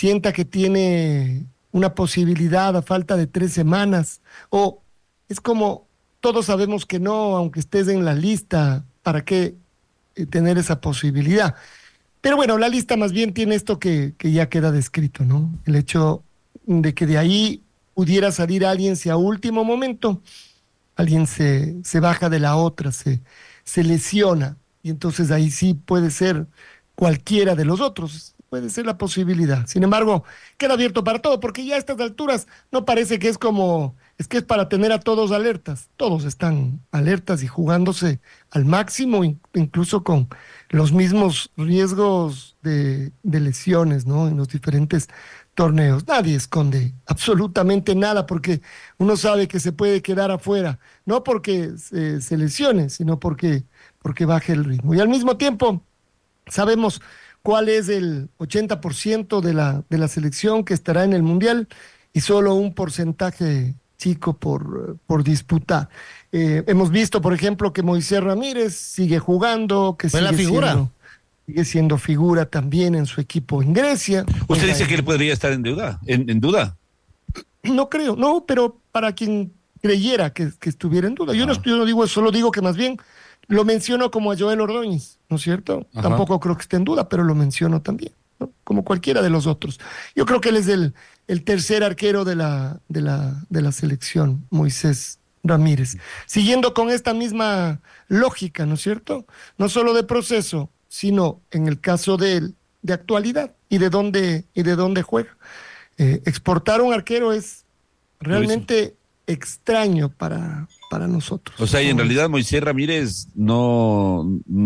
sienta que tiene una posibilidad a falta de 3 semanas, o es como todos sabemos que no, aunque estés en la lista, ¿para qué tener esa posibilidad? Pero bueno, la lista más bien tiene esto que ya queda descrito, ¿no? El hecho de que de ahí pudiera salir alguien si a último momento alguien se baja de la otra, se lesiona, y entonces ahí sí puede ser cualquiera de los otros, puede ser la posibilidad. Sin embargo, queda abierto para todo, porque ya a estas alturas no parece que es que es para tener a todos alertas. Todos están alertas y jugándose al máximo, incluso con los mismos riesgos de lesiones, ¿no? En los diferentes torneos. Nadie esconde absolutamente nada porque uno sabe que se puede quedar afuera, no porque se lesione, sino porque baje el ritmo. Y al mismo tiempo sabemos cuál es el 80% de la selección que estará en el Mundial y solo un porcentaje chico por disputar. Hemos visto, por ejemplo, que Moisés Ramírez sigue jugando, que Fue la figura. sigue siendo figura también en su equipo en Grecia. ¿Usted dice que él podría estar en duda? ¿En duda? No creo, no, pero para quien creyera que estuviera en duda. Yo no digo eso, solo digo que más bien lo menciono como a Joel Ordóñez, ¿no es cierto? Ajá. Tampoco creo que esté en duda, pero lo menciono también, ¿no? Como cualquiera de los otros. Yo creo que él es el tercer arquero de la selección, Moisés Ramírez. Siguiendo con esta misma lógica, ¿no es cierto? No solo de proceso, sino en el caso de él, de actualidad y de dónde juega. Exportar un arquero es realmente extraño para nosotros. O sea, y en realidad Moisés Ramírez no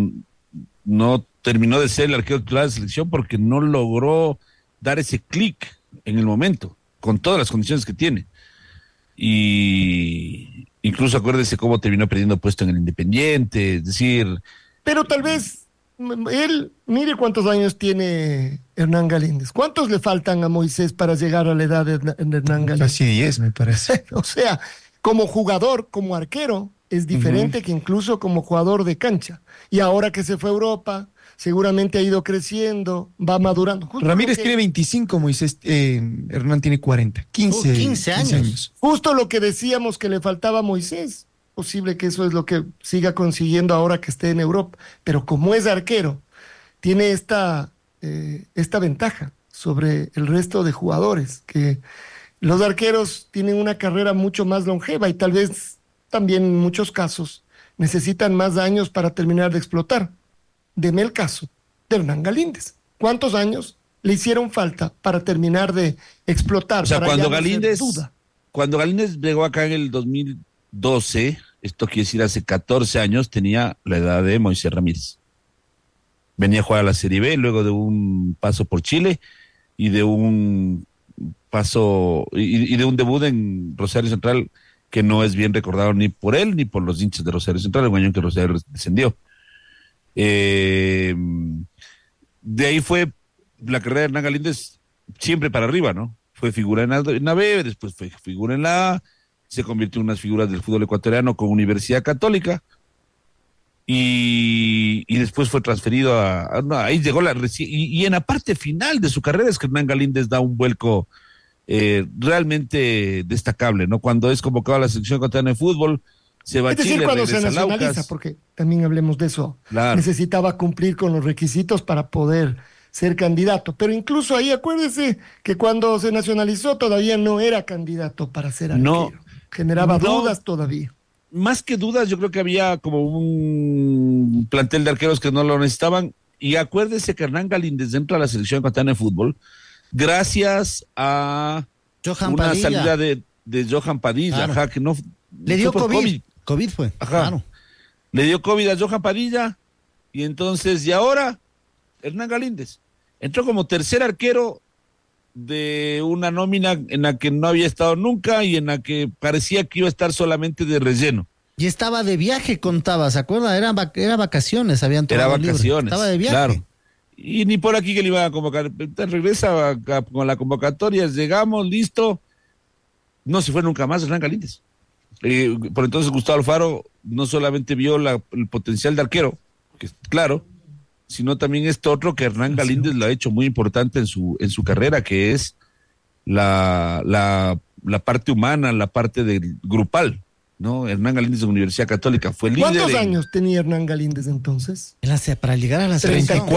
terminó de ser el arquero titular de la selección porque no logró dar ese clic en el momento, con todas las condiciones que tiene. Y incluso acuérdese cómo terminó perdiendo puesto en el Independiente, es decir... Pero tal vez él, mire cuántos años tiene Hernán Galíndez. ¿Cuántos le faltan a Moisés para llegar a la edad de Hernán Galíndez? Casi 10, me parece. O sea, como jugador, como arquero, es diferente que incluso como jugador de cancha. Y ahora que se fue a Europa, seguramente ha ido creciendo, va madurando. Ramírez tiene 25, Moisés, Hernán tiene 40. 15 años. Justo lo que decíamos que le faltaba a Moisés. Posible que eso es lo que siga consiguiendo ahora que esté en Europa. Pero como es arquero, tiene esta ventaja sobre el resto de jugadores, que los arqueros tienen una carrera mucho más longeva y tal vez también en muchos casos necesitan más años para terminar de explotar. Deme el caso de Hernán Galíndez. ¿Cuántos años le hicieron falta para terminar de explotar? O sea, para cuando ya no ser Galíndez duda? Cuando Galíndez llegó acá en el 2012, esto quiere decir hace 14 años, tenía la edad de Moisés Ramírez. Venía a jugar a la Serie B luego de un paso por Chile y de un paso y de un debut en Rosario Central que no es bien recordado ni por él ni por los hinchas de Rosario Central, el año en que Rosario descendió. De ahí fue la carrera de Hernán Galíndez siempre para arriba, ¿no? Fue figura en la B, después fue figura en la A, se convirtió en unas figuras del fútbol ecuatoriano con Universidad Católica y después fue transferido ahí llegó y en la parte final de su carrera es que Hernán Galíndez da un vuelco realmente destacable, ¿no? Cuando es convocado a la selección ecuatoriana de fútbol, se va a Chile, cuando se regresa a nacionaliza, Laucas. porque también hablemos de eso. Claro. Necesitaba cumplir con los requisitos para poder ser candidato. Pero incluso ahí acuérdese que cuando se nacionalizó todavía no era candidato para ser arquero. Generaba dudas todavía. Más que dudas, yo creo que había como un plantel de arqueros que no lo necesitaban. Y acuérdese que Hernán Galíndez entra a la selección ecuatoriana de fútbol gracias a una Padilla. salida de Johan Padilla, Claro. ajá, que no Le dio fue por COVID. COVID fue. Ajá. Claro. Le dio COVID a Johan Padilla y entonces, y ahora Hernán Galíndez entró como tercer arquero de una nómina en la que no había estado nunca y en la que parecía que iba a estar solamente de relleno. Y estaba de viaje, contaba, ¿se acuerda? Era vacaciones, habían tomado Era libre. vacaciones. Estaba de viaje. Claro. Y ni por aquí que le iban a convocar. Regresa con la convocatoria, llegamos, listo. No se fue nunca más Hernán Galíndez. Por entonces Gustavo Alfaro no solamente vio el potencial de arquero, que es claro, sino también esto otro que Hernán Galíndez lo ha hecho muy importante en su carrera, que es la parte humana, la parte del grupal, ¿no? Hernán Galíndez de la Universidad Católica fue líder. ¿Cuántos años tenía Hernán Galíndez entonces? Para llegar a la selección.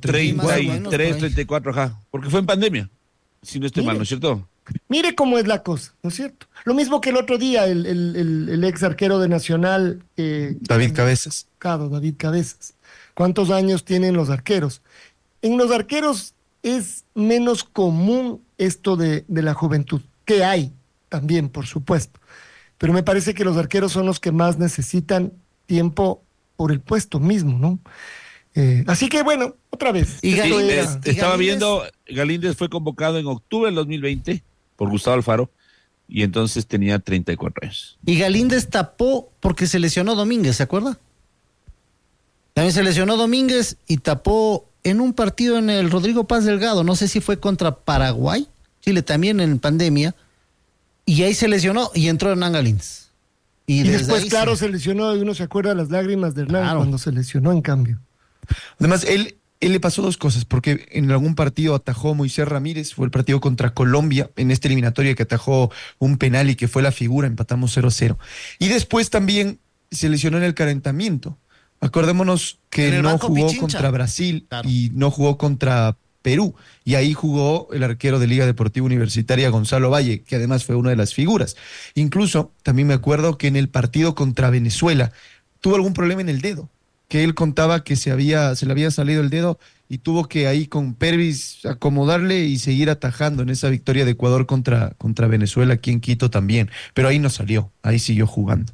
33, 34, ajá, porque fue en pandemia, si no estoy mal, ¿no es cierto? Mire cómo es la cosa, ¿no es cierto? Lo mismo que el otro día, el ex arquero de Nacional. David Cabezas. Claro, David Cabezas. ¿Cuántos años tienen los arqueros? En los arqueros es menos común esto de la juventud, que hay también, por supuesto. Pero me parece que los arqueros son los que más necesitan tiempo por el puesto mismo, ¿no? Así que bueno, otra vez. Y estaba viendo, Galíndez fue convocado en octubre del 2020 por Gustavo Alfaro y entonces tenía 34 años. Y Galíndez tapó porque se lesionó Domínguez, ¿se acuerda? También se lesionó Domínguez y tapó en un partido en el Rodrigo Paz Delgado, no sé si fue contra Paraguay, Chile también en pandemia, y ahí se lesionó y entró Hernán Galíndez. Y después, claro, se lesionó y uno se acuerda de las lágrimas de Hernán cuando se lesionó, en cambio. Además, él le pasó dos cosas, porque en algún partido atajó Moisés Ramírez, fue el partido contra Colombia, en esta eliminatoria que atajó un penal y que fue la figura, empatamos 0-0. Y después también se lesionó en el calentamiento. Acordémonos que no jugó contra Brasil y no jugó contra Perú, y ahí jugó el arquero de Liga Deportiva Universitaria Gonzalo Valle, que además fue una de las figuras. Incluso también me acuerdo que en el partido contra Venezuela tuvo algún problema en el dedo, que él contaba que se le había salido el dedo y tuvo que ahí con Pervis acomodarle y seguir atajando en esa victoria de Ecuador contra Venezuela aquí en Quito también, pero ahí no salió, ahí siguió jugando.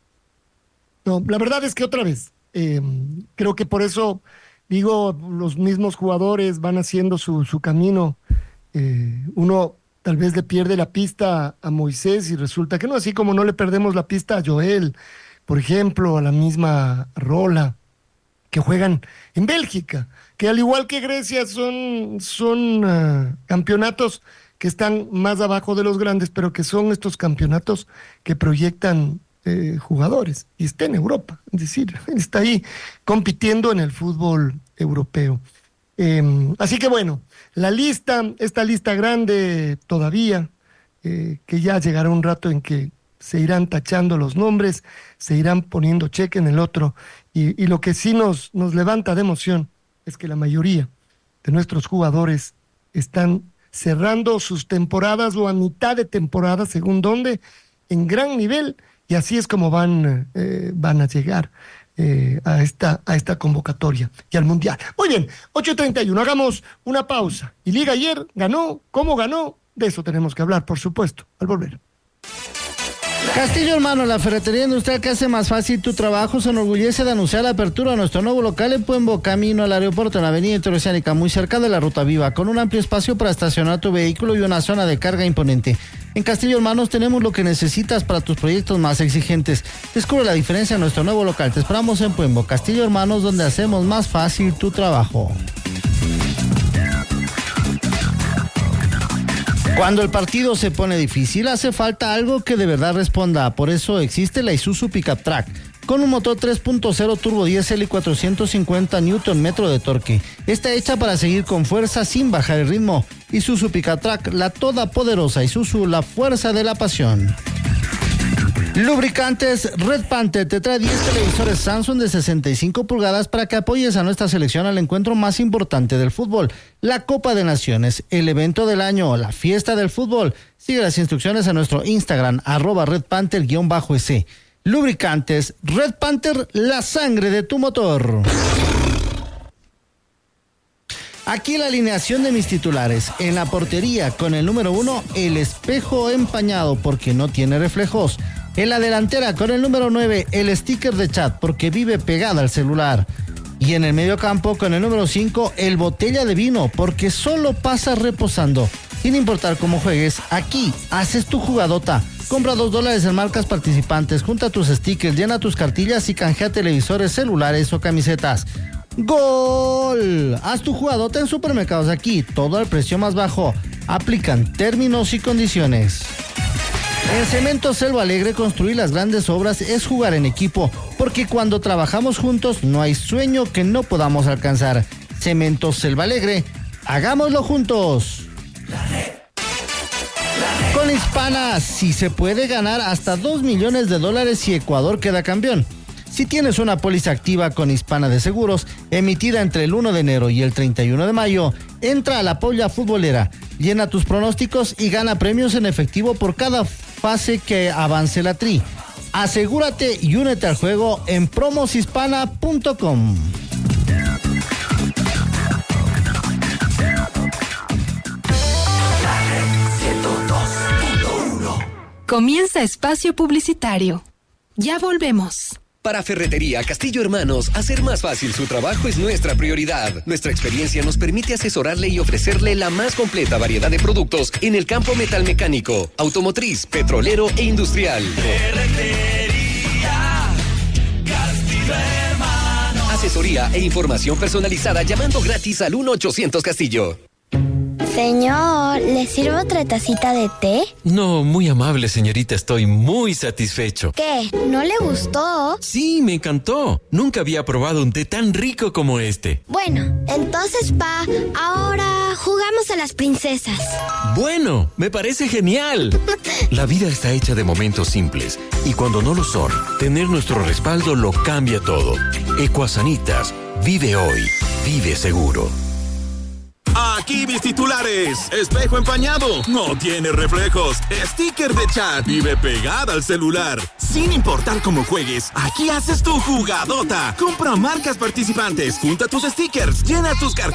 No, la verdad es que otra vez, creo que por eso digo, los mismos jugadores van haciendo su camino. Uno tal vez le pierde la pista a Moisés y resulta que no, así como no le perdemos la pista a Joel, por ejemplo, a la misma Rola, que juegan en Bélgica, que al igual que Grecia son campeonatos que están más abajo de los grandes, pero que son estos campeonatos que proyectan jugadores, y está en Europa, es decir, está ahí compitiendo en el fútbol europeo. Así que bueno, esta lista grande todavía, que ya llegará un rato en que se irán tachando los nombres, se irán poniendo cheque en el otro, y lo que sí nos levanta de emoción es que la mayoría de nuestros jugadores están cerrando sus temporadas o a mitad de temporada, según dónde, en gran nivel, y así es como van a llegar a esta convocatoria y al Mundial. Muy bien, 8:31, hagamos una pausa. Y Liga ayer ganó, ¿cómo ganó? De eso tenemos que hablar, por supuesto, al volver. Castillo Hermano, la ferretería industrial que hace más fácil tu trabajo, se enorgullece de anunciar la apertura de nuestro nuevo local en Puembo, camino al aeropuerto, en la avenida Interoceánica, muy cerca de la Ruta Viva, con un amplio espacio para estacionar tu vehículo y una zona de carga imponente. En Castillo Hermanos tenemos lo que necesitas para tus proyectos más exigentes. Descubre la diferencia en nuestro nuevo local. Te esperamos en Puembo, Castillo Hermanos, donde hacemos más fácil tu trabajo. Cuando el partido se pone difícil, hace falta algo que de verdad responda. Por eso existe la Isuzu Pickup Track, con un motor 3.0 turbo diésel y 450 Nm de torque. Está hecha para seguir con fuerza sin bajar el ritmo. Isuzu Pickup Track, la todopoderosa Isuzu, la fuerza de la pasión. Lubricantes Red Panther te trae 10 televisores Samsung de 65 pulgadas para que apoyes a nuestra selección al encuentro más importante del fútbol, la Copa de Naciones, el evento del año, la fiesta del fútbol. Sigue las instrucciones en nuestro Instagram, @RedPanther_EC. Lubricantes Red Panther, la sangre de tu motor. Aquí la alineación de mis titulares. En la portería, con el número 1, el espejo empañado porque no tiene reflejos. En la delantera, con el número 9, el sticker de chat porque vive pegada al celular. Y en el mediocampo, con el número 5, el botella de vino porque solo pasa reposando. Sin importar cómo juegues, aquí haces tu jugadota. Compra $2 en marcas participantes, junta tus stickers, llena tus cartillas y canjea televisores, celulares o camisetas. ¡Gol! Haz tu jugadota en Supermercados Aquí, todo al precio más bajo. Aplican términos y condiciones. En Cemento Selva Alegre, construir las grandes obras es jugar en equipo, porque cuando trabajamos juntos no hay sueño que no podamos alcanzar. Cemento Selva Alegre, hagámoslo juntos. Con Hispana sí se puede ganar hasta $2 millones si Ecuador queda campeón. Si tienes una póliza activa con Hispana de Seguros, emitida entre el 1 de enero y el 31 de mayo, entra a la polla futbolera, llena tus pronósticos y gana premios en efectivo por cada fase que avance la tri. Asegúrate y únete al juego en promoshispana.com. Comienza espacio publicitario. Ya volvemos. Para Ferretería Castillo Hermanos, hacer más fácil su trabajo es nuestra prioridad. Nuestra experiencia nos permite asesorarle y ofrecerle la más completa variedad de productos en el campo metalmecánico, automotriz, petrolero e industrial. Ferretería Castillo Hermanos. Asesoría e información personalizada llamando gratis al 1-800 Castillo. Señor, ¿le sirvo otra tacita de té? No, muy amable, señorita. Estoy muy satisfecho. ¿Qué? ¿No le gustó? Sí, me encantó. Nunca había probado un té tan rico como este. Bueno, entonces, pa, ahora jugamos a las princesas. Bueno, me parece genial. La vida está hecha de momentos simples. Y cuando no lo son, tener nuestro respaldo lo cambia todo. Ecuasanitas. Vive hoy. Vive seguro. Aquí mis titulares. Espejo empañado, no tiene reflejos. Sticker de chat, vive pegada al celular. Sin importar cómo juegues, aquí haces tu jugadota. Compra marcas participantes, junta tus stickers, llena tus cartas.